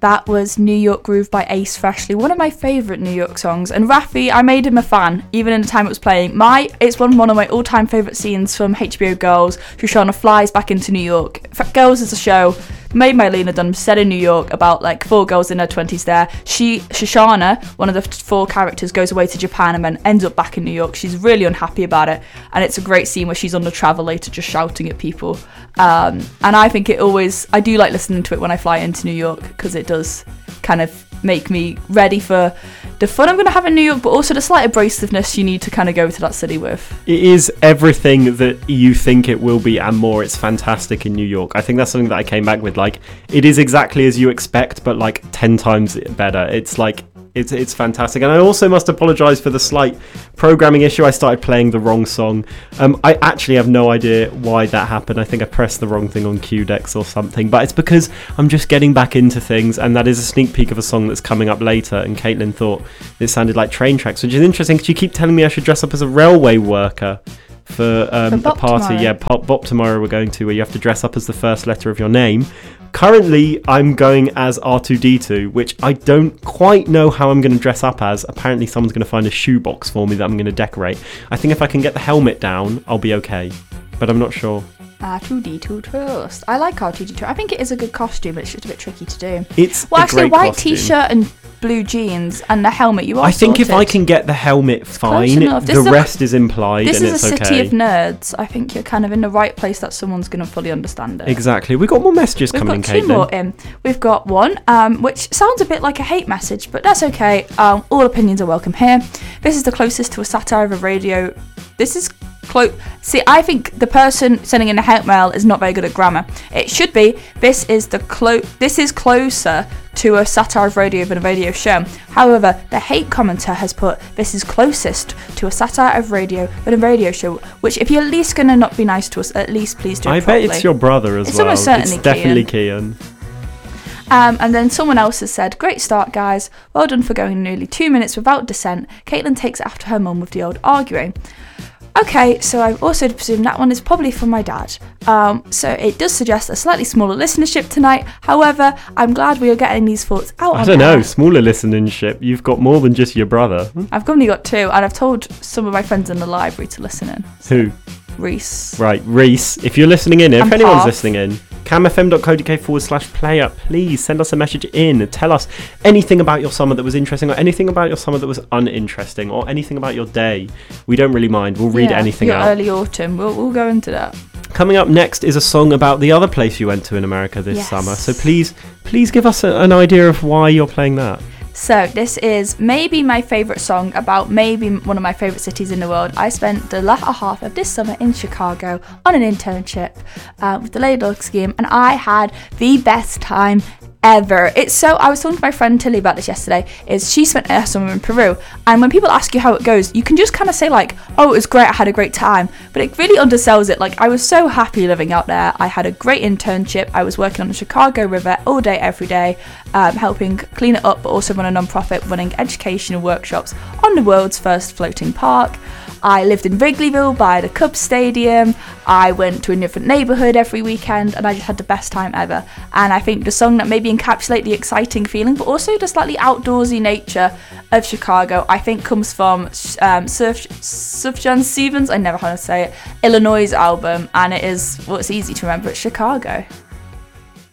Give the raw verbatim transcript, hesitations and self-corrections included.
that was New York Groove by Ace Frehley, one of my favourite New York songs. And Raffi, I made him a fan, even in the time it was playing. My, It's one, one of my all-time favourite scenes from H B O Girls. Shoshana flies back into New York. Girls is a show made by Lena Dunham, set in New York, about like four girls in her twenties there. She, Shoshana, one of the four characters, goes away to Japan and then ends up back in New York. She's really unhappy about it, and it's a great scene where she's on the travelator just shouting at people. Um, and I think it always, I do like listening to it when I fly into New York, because it does kind of make me ready for the fun I'm going to have in New York, but also the slight abrasiveness you need to kind of go to that city with. It is everything that you think it will be and more. It's fantastic in New York. I think that's something that I came back with. Like, it is exactly as you expect, but like ten times better. It's like, It's it's fantastic. And I also must apologise for the slight programming issue. I started playing the wrong song. Um, I actually have no idea why that happened. I think I pressed the wrong thing on Q Dex or something. But it's because I'm just getting back into things. And that is a sneak peek of a song that's coming up later. And Caitlin thought it sounded like train tracks, which is interesting because you keep telling me I should dress up as a railway worker for, um, for a party. Tomorrow. Yeah, Bop, Bop Tomorrow we're going to, where you have to dress up as the first letter of your name. Currently, I'm going as R two D two, which I don't quite know how I'm going to dress up as. Apparently, someone's going to find a shoebox for me that I'm going to decorate. I think if I can get the helmet down, I'll be okay. But I'm not sure. R two D two Toast. I like R two D two. I think it is a good costume, but it's just a bit tricky to do. It's well, a actually, great white costume. T-shirt and blue jeans and the helmet. You are I think sorted. if I can get the helmet, fine. enough. This The is a- rest is implied, This and is a it's city okay. of nerds. I think you're kind of in the right place that someone's going to fully understand it. Exactly. We've got more messages We've coming got in, two Caitlin. more in. We've got one, um, which sounds a bit like a hate message, but that's okay. Um, all opinions are welcome here. This is the closest to a satire of radio. This is close. See, I think the person sending in a hate mail is not very good at grammar. It should be, this is the clo- This is closer to a satire of radio than a radio show. However, the hate commenter has put, this is closest to a satire of radio than a radio show, which if you're at least going to not be nice to us, at least please do it I properly. bet it's your brother as It's well. almost certainly it's definitely Kian. Um, and then someone else has said, great start, guys. Well done for going nearly two minutes without dissent. Caitlin takes it after her mum with the old arguing. Okay, so I've also presumed that one is probably from my dad. Um, so it does suggest a slightly smaller listenership tonight. However, I'm glad we are getting these thoughts out I on don't know, air. smaller listenership. You've got more than just your brother. I've only got two, and I've told some of my friends in the library to listen in. Who? Reese. Right, Reese, if you're listening in, if And anyone's Parth. listening in, camfm.co.uk forward slash player, please send us a message in. Tell us anything about your summer that was interesting, or anything about your summer that was uninteresting, or anything about your day. We don't really mind. We'll read Yeah, anything your out. early autumn. We'll, we'll go into that. Coming up next is a song about the other place you went to in America this Yes. summer. So please, please give us a, an idea of why you're playing that. So this is maybe my favourite song about maybe one of my favourite cities in the world. I spent the latter half of this summer in Chicago on an internship uh, with the Lady Luck Scheme, and I had the best time ever. It's so, I was talking to my friend Tilly about this yesterday, is she spent her summer in Peru, and when people ask you how it goes, you can just kind of say like, oh, it was great, I had a great time, but it really undersells it. Like, I was so happy living out there. I had a great internship. I was working on the Chicago River all day, every day, um, helping clean it up, but also run a non-profit running educational workshops on the world's first floating park. I lived in Wrigleyville by the Cubs Stadium. I went to a different neighbourhood every weekend, and I just had the best time ever. And I think the song that maybe encapsulate the exciting feeling, but also the slightly outdoorsy nature of Chicago, I think comes from um, Surf, Sufjan Stevens, I never know how to say it, Illinois' album, and it is, well, it's easy to remember, it's Chicago.